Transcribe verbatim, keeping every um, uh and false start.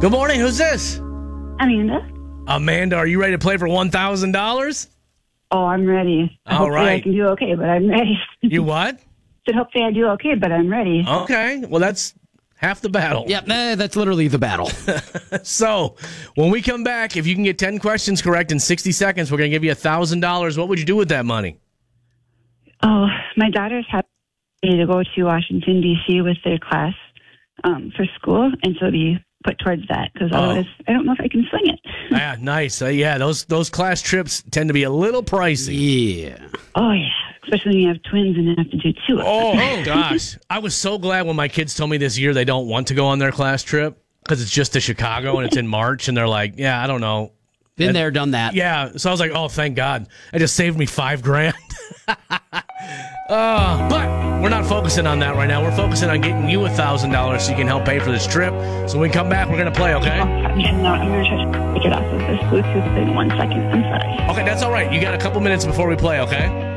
Good morning. Who's this? Amanda. Amanda, are you ready to play for one thousand dollars? Oh, I'm ready. All hopefully right. I can do okay, but I'm ready. You what? Said hopefully I do okay, but I'm ready. Okay. Well, that's half the battle. Yep, eh, that's literally the battle. So, when we come back, if you can get ten questions correct in sixty seconds, we're going to give you one thousand dollars. What would you do with that money? Oh, my daughters have me to go to Washington, D C with their class um, for school, and so be put towards that because Oh. otherwise I don't know if I can swing it. Ah, nice. Uh, yeah, those those class trips tend to be a little pricey. Yeah. Oh, yeah. Especially when you have twins and have to do two. of them. Oh, gosh. I was so glad when my kids told me this year they don't want to go on their class trip because it's just to Chicago and it's in March, and they're like, yeah, I don't know. Been And- there, done that. Yeah, so I was like, oh, thank God. It just saved me five grand. uh, but we're not focusing on that right now. We're focusing on getting you one thousand dollars so you can help pay for this trip. So when we come back, we're going to play, okay? Yeah, no, I'm going to try to take it off of this Bluetooth in one second. I'm sorry. Okay, that's all right. You got a couple minutes before we play, okay?